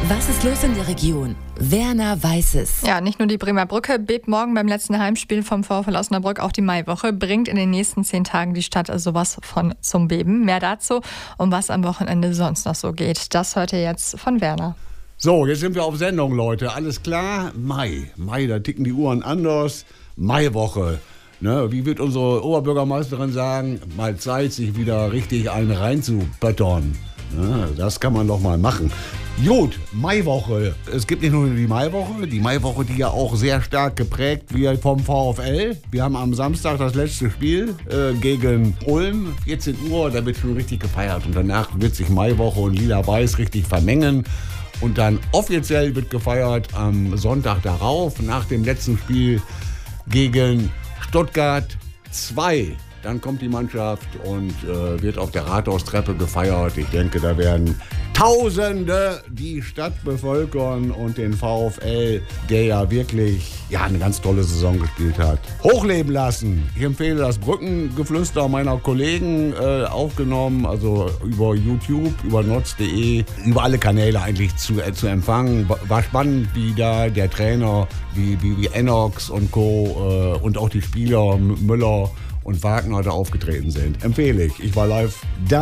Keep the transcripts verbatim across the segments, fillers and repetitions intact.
Was ist los in der Region? Werner weiß es. Ja, nicht nur die Bremer Brücke bebt morgen beim letzten Heimspiel vom VfL Osnabrück, auch die Maiwoche bringt in den nächsten zehn Tagen die Stadt sowas von zum Beben. Mehr dazu und was am Wochenende sonst noch so geht. Das hört ihr jetzt von Werner. So, jetzt sind wir auf Sendung, Leute. Alles klar? Mai. Mai, da ticken die Uhren anders. Maiwoche. Ne, wie wird unsere Oberbürgermeisterin sagen? Mal Zeit, sich wieder richtig einen reinzuböttern. Ja, das kann man doch mal machen. Gut, Maiwoche. Es gibt nicht nur die Maiwoche, die Maiwoche, die ja auch sehr stark geprägt wird vom VfL. Wir haben am Samstag das letzte Spiel äh, gegen Ulm, vierzehn Uhr, da wird schon richtig gefeiert. Und danach wird sich Maiwoche und Lila-Weiß richtig vermengen. Und dann offiziell wird gefeiert am Sonntag darauf, nach dem letzten Spiel gegen Stuttgart zwei. Dann kommt die Mannschaft und äh, wird auf der Rathaustreppe gefeiert. Ich denke, da werden Tausende die Stadt bevölkern und den VfL, der ja wirklich ja, eine ganz tolle Saison gespielt hat, hochleben lassen. Ich empfehle das Brückengeflüster meiner Kollegen äh, aufgenommen, also über YouTube, über notz punkt de, über alle Kanäle eigentlich zu, äh, zu empfangen. War spannend, wie da der Trainer, wie, wie, wie Enox und Co. Äh, und auch die Spieler Müller und Wagner da aufgetreten sind. Empfehle ich. Ich war live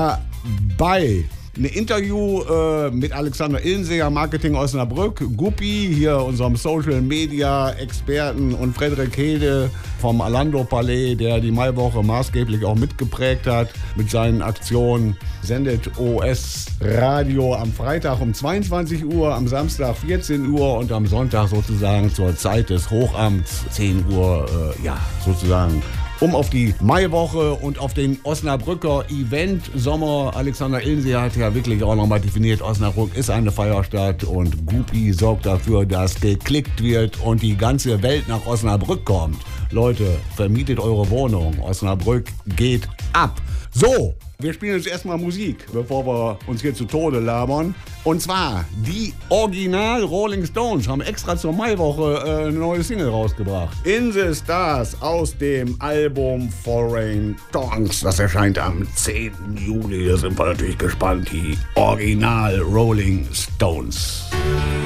dabei. Ein Interview äh, mit Alexander Illenseher, Marketing Osnabrück, Guppi, hier unserem Social Media Experten, und Frederik Hede vom Alando Palais, der die Maiwoche maßgeblich auch mitgeprägt hat mit seinen Aktionen. Sendet O S Radio am Freitag um zweiundzwanzig Uhr, am Samstag vierzehn Uhr und am Sonntag sozusagen zur Zeit des Hochamts zehn Uhr, äh, ja, sozusagen um auf die Maiwoche und auf den Osnabrücker Event Sommer. Alexander Illenseher hat ja wirklich auch nochmal definiert, Osnabrück ist eine Feierstadt und Guppi sorgt dafür, dass geklickt wird und die ganze Welt nach Osnabrück kommt. Leute, vermietet eure Wohnung. Osnabrück geht ab. So, wir spielen jetzt erstmal Musik, bevor wir uns hier zu Tode labern. Und zwar, die Original Rolling Stones haben extra zur Maiwoche äh, eine neue Single rausgebracht. In the Stars aus dem Album Foreign Songs. Das erscheint am zehnten Juli. Da sind wir natürlich gespannt. Die Original Rolling Stones.